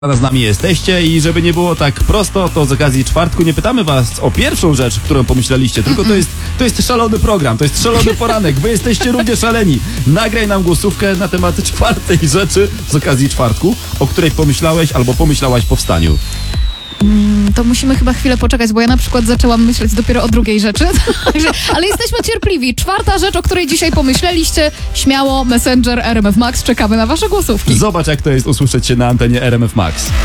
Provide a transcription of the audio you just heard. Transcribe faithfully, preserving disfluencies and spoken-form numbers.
z nami jesteście i żeby nie było tak prosto, to z okazji czwartku nie pytamy was o pierwszą rzecz, którą pomyśleliście, tylko to jest, to jest szalony program, to jest szalony poranek, wy jesteście równie szaleni. Nagraj nam głosówkę na temat czwartej rzeczy z okazji czwartku, o której pomyślałeś albo pomyślałaś po wstaniu. Mm, to musimy chyba chwilę poczekać, bo ja na przykład zaczęłam myśleć dopiero o drugiej rzeczy. Ale jesteśmy cierpliwi. Czwarta rzecz, o której dzisiaj pomyśleliście, śmiało, Messenger R M F Max, czekamy na wasze głosówki. Zobacz, jak to jest usłyszeć się na antenie R M F Max.